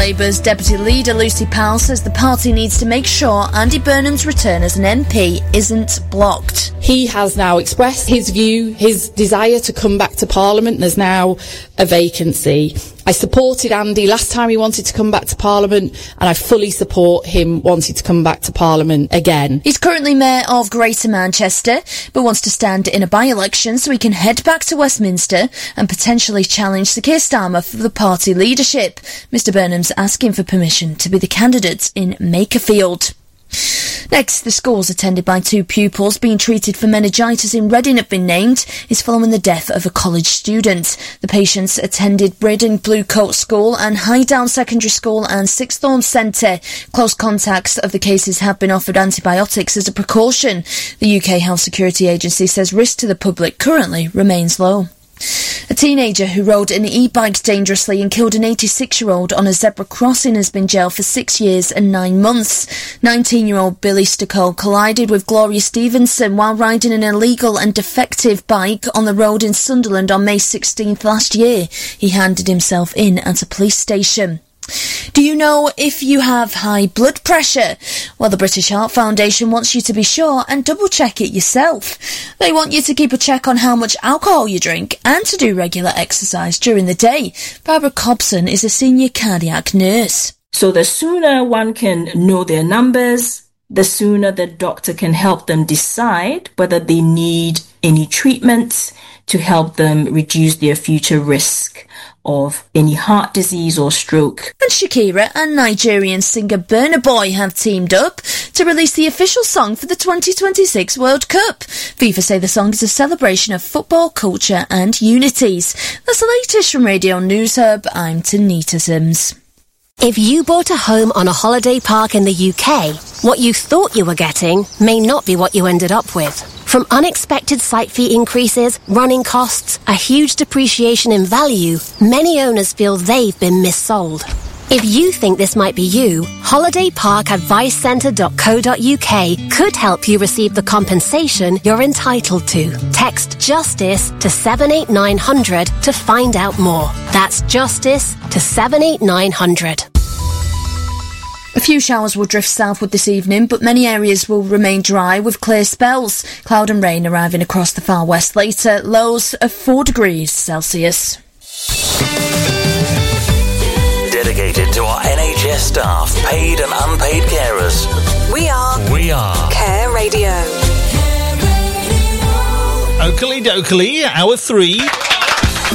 Labour's Deputy Leader Lucy Powell says the party needs to make sure Andy Burnham's return as an MP isn't blocked. He has now expressed his view, his desire to come back to Parliament. There's now a vacancy. I supported Andy last time he wanted to come back to Parliament, and I fully support him wanting to come back to Parliament again. He's currently Mayor of Greater Manchester, but wants to stand in a by-election so he can head back to Westminster and potentially challenge Sir Keir Starmer for the party leadership. Mr Burnham's asking for permission to be the candidate in Makerfield. Next, the schools attended by 2 pupils being treated for meningitis in Reading have been named is following the death of a college student. The patients attended Reading Bluecoat School and Highdown Secondary School and Sixthorn Centre. Close contacts of the cases have been offered antibiotics as a precaution. The UK Health Security Agency says risk to the public currently remains low. A teenager who rode an e-bike dangerously and killed an 86-year-old on a zebra crossing has been jailed for 6 years and 9 months. 19-year-old Billy Stucco collided with Gloria Stevenson while riding an illegal and defective bike on the road in Sunderland on May 16th last year. He handed himself in at a police station. Do you know if you have high blood pressure? Well, the British Heart Foundation wants you to be sure and double-check it yourself. They want you to keep a check on how much alcohol you drink and to do regular exercise during the day. Barbara Cobson is a senior cardiac nurse. So the sooner one can know their numbers, the sooner the doctor can help them decide whether they need any treatment to help them reduce their future risk of any heart disease or stroke. And Shakira and Nigerian singer Burna Boy have teamed up to release the official song for the 2026 World Cup. FIFA say the song is a celebration of football, culture and unities. That's the latest from Radio News Hub. I'm Tanita Sims. If you bought a home on a holiday park in the UK, what you thought you were getting may not be what you ended up with. From unexpected site fee increases, running costs, a huge depreciation in value, many owners feel they've been missold. If you think this might be you, holidayparkadvicecentre.co.uk could help you receive the compensation you're entitled to. Text JUSTICE to 78900 to find out more. That's JUSTICE to 78900. A few showers will drift southward this evening, but many areas will remain dry with clear spells. Cloud and rain arriving across the far west later. Lows of 4 degrees Celsius. Dedicated to our NHS staff, paid and unpaid carers. We are Care Radio. Oakley Dokley, hour 3.